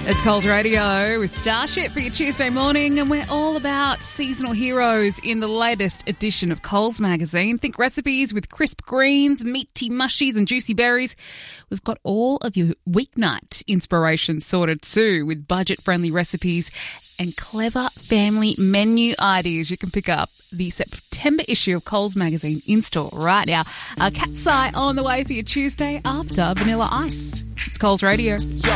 It's Coles Radio with Starship for your Tuesday morning, and we're all about seasonal heroes in the latest edition of Coles magazine. Think recipes with crisp greens, meaty mushies and juicy berries. We've got all of your weeknight inspiration sorted too, with budget-friendly recipes and clever family menu ideas. You can pick up the September issue of Coles magazine in store right now. Cat's Eye on the way for your Tuesday after Vanilla Ice. It's Coles Radio.